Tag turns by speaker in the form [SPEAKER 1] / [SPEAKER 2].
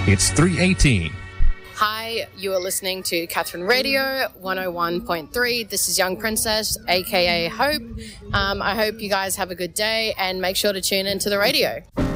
[SPEAKER 1] It's 3:18.
[SPEAKER 2] Hi, you are listening to Catherine Radio 101.3. This is Young Princess, aka Hope. I hope you guys have a good day and make sure to tune into the radio.